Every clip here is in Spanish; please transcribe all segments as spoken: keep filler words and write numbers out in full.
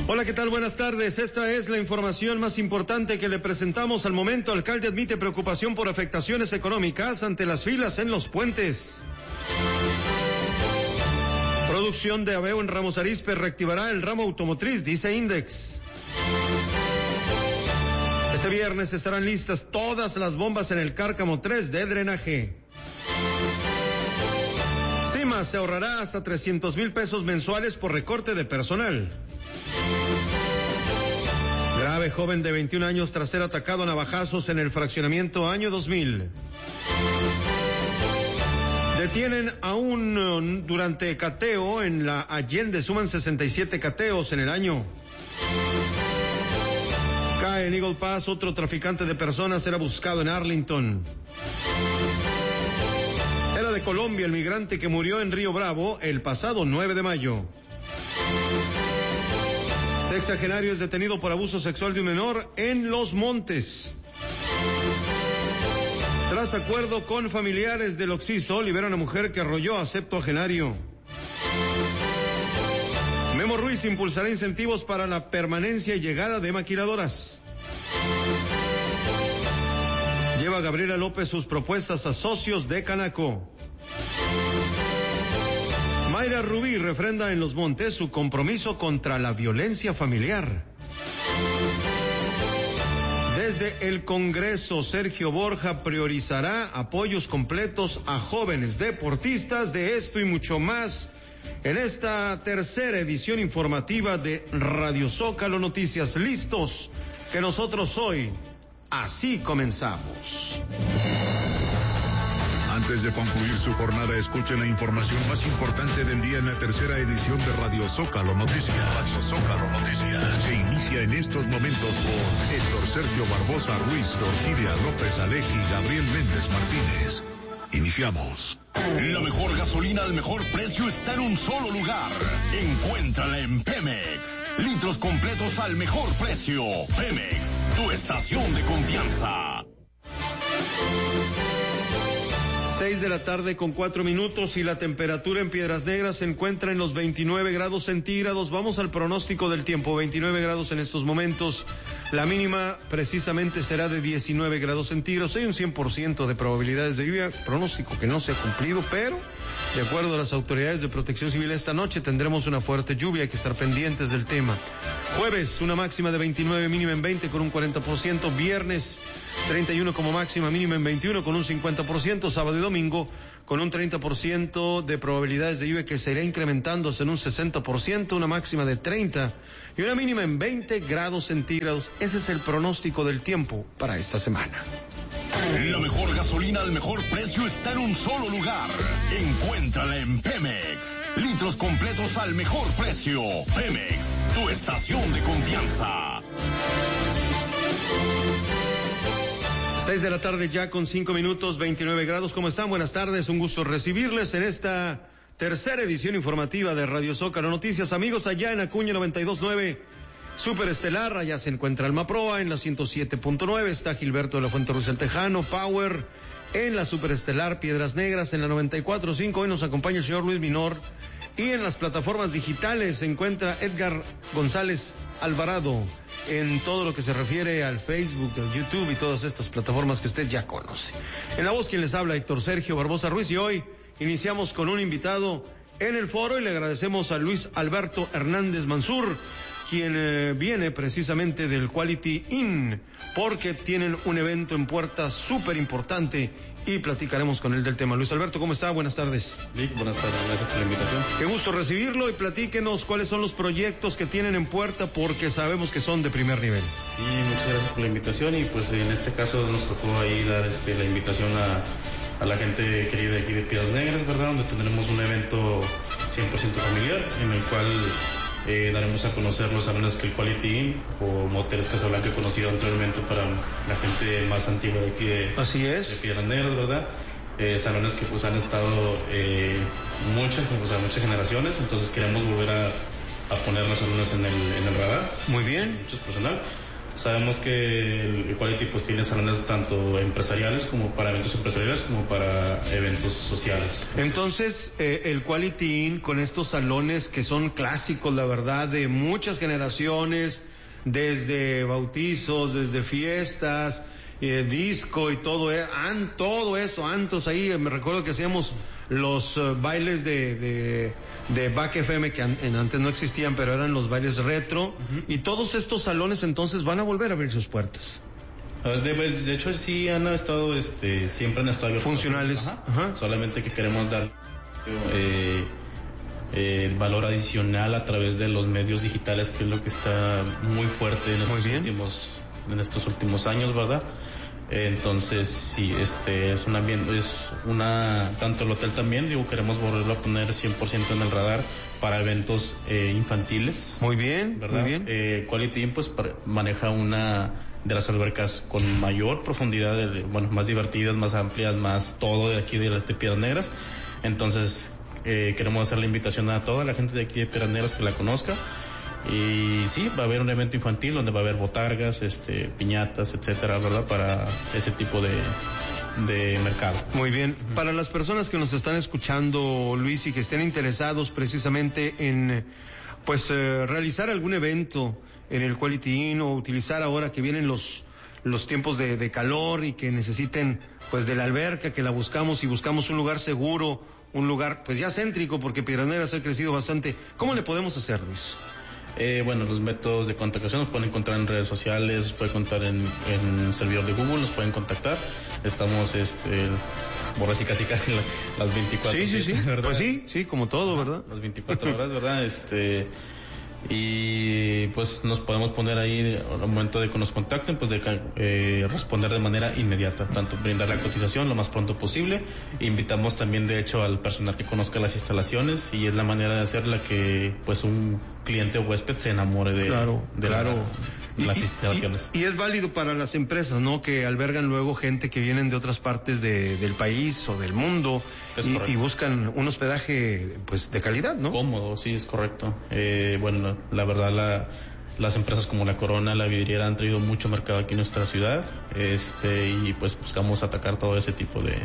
Hola, ¿qué tal? Buenas tardes. Esta es la información más importante que le presentamos al momento. Alcalde admite preocupación por afectaciones económicas ante las filas en los puentes. Producción de Aveo en Ramos Arizpe reactivará el ramo automotriz, dice Index. Este viernes estarán listas todas las bombas en el Cárcamo tres de drenaje. CIMA se ahorrará hasta trescientos mil pesos mensuales por recorte de personal. Grave joven de veintiún años tras ser atacado a navajazos en el fraccionamiento año dos mil. Detienen a un durante cateo en la Allende, suman sesenta y siete cateos en el año. Cae en Eagle Pass otro traficante de personas, era buscado en Arlington. Era de Colombia el migrante que murió en Río Bravo el pasado nueve de mayo. Sexagenario es detenido por abuso sexual de un menor en Los Montes. Tras acuerdo con familiares del occiso, liberan a mujer que arrolló a septuagenario. Memo Ruiz impulsará incentivos para la permanencia y llegada de maquiladoras. Lleva Gabriela López sus propuestas a socios de Canaco. Mayra Rubí refrenda en Los Montes su compromiso contra la violencia familiar. Desde el Congreso, Sergio Borja priorizará apoyos completos a jóvenes deportistas. De esto y mucho más en esta tercera edición informativa de Radio Zócalo Noticias. Listos, que nosotros hoy así comenzamos. Antes de concluir su jornada, escuchen la información más importante del día en la tercera edición de Radio Zócalo Noticias. Radio Zócalo Noticias se inicia en estos momentos por Héctor Sergio Barbosa Ruiz, Orquídea López Alec y Gabriel Méndez Martínez. Iniciamos. La mejor gasolina al mejor precio está en un solo lugar. Encuéntrala en Pemex. Litros completos al mejor precio. Pemex, tu estación de confianza. Seis de la tarde con cuatro minutos y la temperatura en Piedras Negras se encuentra en los veintinueve grados centígrados. Vamos al pronóstico del tiempo, veintinueve grados en estos momentos. La mínima precisamente será de diecinueve grados centígrados. Hay un cien por ciento de probabilidades de lluvia, pronóstico que no se ha cumplido, pero de acuerdo a las autoridades de Protección Civil esta noche tendremos una fuerte lluvia, hay que estar pendientes del tema. Jueves, una máxima de veintinueve, mínima en veinte con un cuarenta por ciento. Viernes, treinta y uno como máxima, mínima en veintiuno con un cincuenta por ciento. Sábado y domingo con un treinta por ciento de probabilidades de lluvia que se irá incrementándose en un sesenta por ciento, una máxima de treinta y una mínima en veinte grados centígrados. Ese es el pronóstico del tiempo para esta semana. La mejor gasolina al mejor precio está en un solo lugar. Encuéntrala en Pemex. Litros completos al mejor precio. Pemex, tu estación de confianza. Seis de la tarde ya con cinco minutos, veintinueve grados. ¿Cómo están? Buenas tardes, un gusto recibirles en esta tercera edición informativa de Radio Zócalo Noticias. Amigos, allá en Acuña noventa y dos punto nueve, Superestelar, allá se encuentra Alma Proa, en la ciento siete punto nueve está Gilberto de la Fuente Ruiz El Tejano, Power, en la Superestelar Piedras Negras, en la noventa y cuatro punto cinco, hoy nos acompaña el señor Luis Minor, y en las plataformas digitales se encuentra Edgar González Alvarado, en todo lo que se refiere al Facebook, al YouTube y todas estas plataformas que usted ya conoce. En la voz quien les habla, Héctor Sergio Barbosa Ruiz, y hoy iniciamos con un invitado en el foro y le agradecemos a Luis Alberto Hernández Mansur, quien eh, viene precisamente del Quality Inn, porque tienen un evento en puerta súper importante y platicaremos con él del tema. Luis Alberto, ¿cómo está? Buenas tardes. Vic, buenas tardes, gracias por la invitación. Qué gusto recibirlo y platíquenos cuáles son los proyectos que tienen en puerta, porque sabemos que son de primer nivel. Sí, muchas gracias por la invitación y pues en este caso nos tocó ahí dar este, la invitación a, a la gente querida de aquí de Piedras Negras, ¿verdad? Donde tendremos un evento cien por ciento familiar en el cual Eh, daremos a conocer los salones que el Quality Inn o Moteles Casablanca, conocido anteriormente para la gente más antigua de aquí de, Así es. de Piedras Negras, ¿verdad? Eh, salones que pues han estado eh, muchas, o sea, muchas generaciones, entonces queremos volver a, a poner los salones en el, en el radar. Muy bien. Muchos personal. Sabemos que el Quality pues tiene salones tanto empresariales como para eventos empresariales como para eventos sociales. Entonces, eh, el Quality Inn con estos salones que son clásicos, la verdad, de muchas generaciones, desde bautizos, desde fiestas, eh, disco y todo, eh, an, todo eso, antros ahí, me recuerdo que hacíamos los uh, bailes de, de, de Back F M que an, en, antes no existían, pero eran los bailes retro, uh-huh. Y todos estos salones entonces van a volver a abrir sus puertas. De, de hecho sí han estado, este, siempre han estado abiertos. Funcionales. Ajá. Ajá. Solamente que queremos dar eh, eh, valor adicional a través de los medios digitales, que es lo que está muy fuerte en estos últimos, en estos últimos años, ¿verdad? Entonces sí, este es un ambiente, es una, tanto el hotel también, digo, queremos volverlo a poner cien por ciento en el radar para eventos eh, infantiles. Muy bien, ¿verdad? muy bien. Eh, Quality Inn pues para, maneja una de las albercas con mayor profundidad, de, bueno, más divertidas, más amplias, más todo de aquí de las de Piedras Negras. Entonces eh, queremos hacer la invitación a toda la gente de aquí de Piedras Negras que la conozca. Y sí, va a haber un evento infantil donde va a haber botargas, este, piñatas, etcétera, ¿verdad? Para ese tipo de, de mercado. Muy bien. Uh-huh. Para las personas que nos están escuchando, Luis, y que estén interesados precisamente en, pues, eh, realizar algún evento en el Quality Inn o utilizar ahora que vienen los, los tiempos de, de calor y que necesiten, pues, de la alberca, que la buscamos y buscamos un lugar seguro, un lugar, pues, ya céntrico, porque Piedras Negras ha crecido bastante. ¿Cómo le podemos hacer, Luis? Eh, bueno, los métodos de contactación los pueden encontrar en redes sociales, los pueden encontrar en, en el servidor de Google, nos pueden contactar. Estamos, este, por así casi casi las veinticuatro. Sí, sí, sí, ¿verdad? Pues sí, sí, como todo, ¿verdad? Las veinticuatro horas, ¿verdad? Este, y pues nos podemos poner ahí al momento de que nos contacten, pues de eh, responder de manera inmediata, tanto brindar la cotización lo más pronto posible. Invitamos también de hecho al personal que conozca las instalaciones, y es la manera de hacerla que pues un cliente o huésped se enamore de, claro, de, claro. La, de las y, instalaciones. Y, y es válido para las empresas, ¿no? Que albergan luego gente que vienen de otras partes de, del país o del mundo y, y buscan un hospedaje pues de calidad, ¿no? Cómodo, sí, es correcto. Eh, bueno, la, la verdad la las empresas como la Corona, la Vidriera han traído mucho mercado aquí en nuestra ciudad, este y pues buscamos atacar todo ese tipo de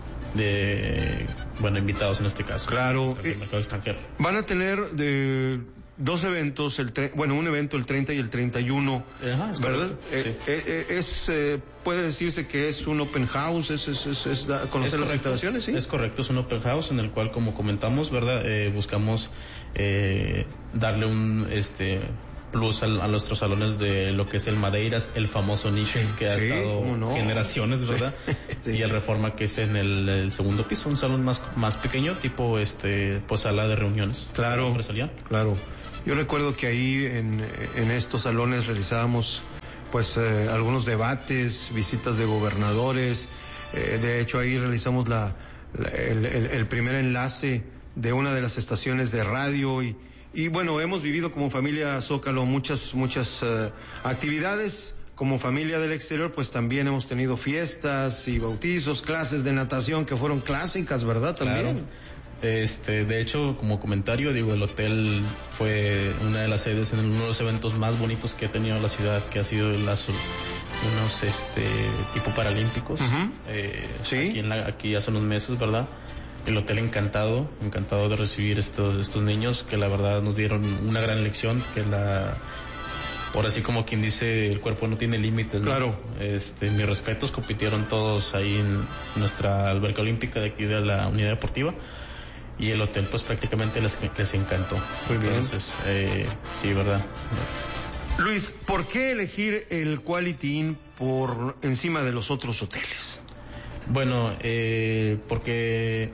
de bueno invitados en este caso. Claro. El mercado extranjero. Van a tener de dos eventos, el tre- bueno, un evento el treinta y el treinta y uno, Ajá, es ¿verdad? Sí. Eh, eh, es, eh, puede decirse que es un open house, es, es, es, es da, conocer es las instalaciones, ¿sí? Es correcto, es un open house en el cual, como comentamos, ¿verdad? Eh, buscamos eh, darle un, este, plus a, a nuestros salones de lo que es el Madeiras, el famoso Niches, que ha sí, estado no. generaciones, ¿verdad? Sí. Y el Reforma, que es en el, el segundo piso, un salón más, más pequeño, tipo, este, pues sala de reuniones. Claro, claro. Yo recuerdo que ahí en, en estos salones realizábamos pues eh, algunos debates, visitas de gobernadores, eh, de hecho ahí realizamos la, la el, el, el primer enlace de una de las estaciones de radio y, y bueno, hemos vivido como familia Zócalo muchas, muchas uh, actividades. Como familia del exterior, pues también hemos tenido fiestas y bautizos, clases de natación que fueron clásicas, ¿verdad? También. Claro. Este, de hecho, como comentario, digo, el hotel fue una de las sedes en uno de los eventos más bonitos que ha tenido la ciudad, que ha sido las, unos, este, tipo paralímpicos. Uh-huh. eh, ¿Sí? Aquí, en la, aquí hace unos meses, ¿verdad? El hotel encantado, encantado de recibir estos, estos niños que la verdad nos dieron una gran lección, que la, por así como quien dice, el cuerpo no tiene límites, ¿no? Claro. Este, mis respetos, compitieron todos ahí en nuestra alberca olímpica de aquí de la unidad deportiva. Y el hotel pues prácticamente les, les encantó. Muy bien. Entonces, eh, sí, verdad. Luis, ¿por qué elegir el Quality Inn por encima de los otros hoteles? Bueno, eh, porque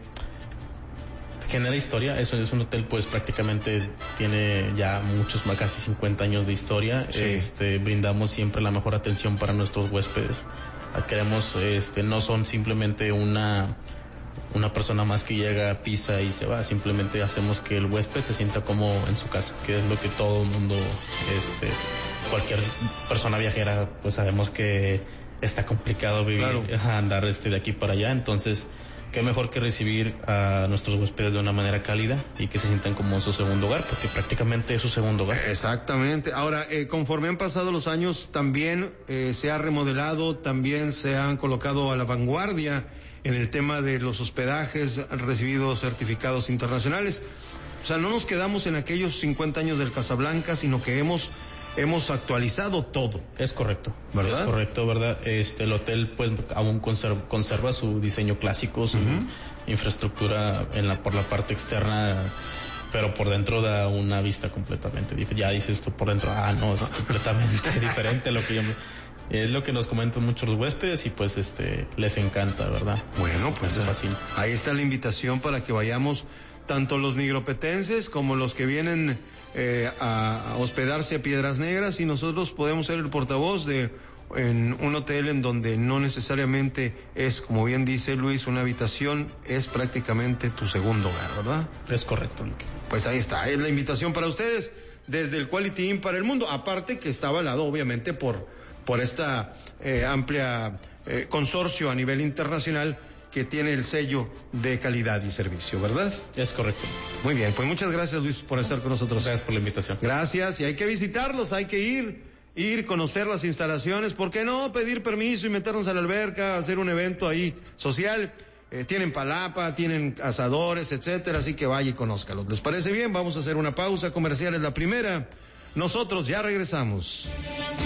genera historia. Eso es un hotel pues prácticamente tiene ya muchos, más casi cincuenta años de historia. Sí. Este, brindamos siempre la mejor atención para nuestros huéspedes. Queremos, este, no son simplemente una una persona más que llega, pisa y se va, simplemente hacemos que el huésped se sienta como en su casa, que es lo que todo el mundo, este, cualquier persona viajera, pues sabemos que está complicado vivir, claro. andar este de aquí para allá, entonces qué mejor que recibir a nuestros huéspedes de una manera cálida y que se sientan como en su segundo hogar, porque prácticamente es su segundo hogar. Exactamente. Ahora, eh, conforme han pasado los años, también eh, se ha remodelado, también se han colocado a la vanguardia en el tema de los hospedajes, han recibido certificados internacionales. O sea, no nos quedamos en aquellos cincuenta años del Casablanca, sino que hemos hemos actualizado todo. Es correcto, ¿verdad? Es correcto, ¿verdad? Este, el hotel pues aún conserva, conserva su diseño clásico, su uh-huh. infraestructura en la por la parte externa, pero por dentro da una vista completamente diferente. Ya dices tú por dentro, ah, no, es completamente diferente a lo que yo me... Es lo que nos comentan muchos los huéspedes y pues este les encanta, ¿verdad? Bueno, pues ahí está la invitación para que vayamos tanto los nigropetenses como los que vienen eh, a, a hospedarse a Piedras Negras, y nosotros podemos ser el portavoz de en un hotel en donde no necesariamente es, como bien dice Luis, una habitación, es prácticamente tu segundo hogar, ¿verdad? Es correcto, Luque. Pues ahí está, es la invitación para ustedes desde el Quality Inn para el mundo, aparte que está avalado obviamente por por esta eh, amplia eh, consorcio a nivel internacional que tiene el sello de calidad y servicio, ¿verdad? Es correcto. Muy bien, pues muchas gracias, Luis, por estar con nosotros. Gracias por la invitación. Gracias, y hay que visitarlos, hay que ir, ir, conocer las instalaciones, ¿por qué no pedir permiso y meternos a la alberca, hacer un evento ahí social? Eh, tienen palapa, tienen asadores, etcétera, así que vaya y conózcalos. ¿Les parece bien? Vamos a hacer una pausa comercial, es la primera. Nosotros ya regresamos.